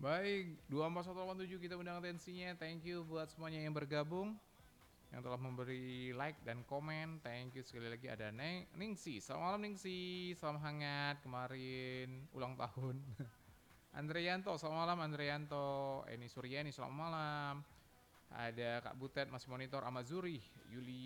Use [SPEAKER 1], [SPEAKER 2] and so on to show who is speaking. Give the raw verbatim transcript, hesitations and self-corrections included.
[SPEAKER 1] Baik, dua empat satu delapan tujuh kita undang atensinya. Thank you buat semuanya yang bergabung, yang telah memberi like dan komen. Thank you sekali lagi ada Neng Ningsi. Selamat malam Ningsi, salam hangat kemarin ulang tahun. Andreyanto, selamat malam Andreyanto. Eni Suryani, selamat malam. Ada Kak Butet masih monitor, Amazuri, Yuli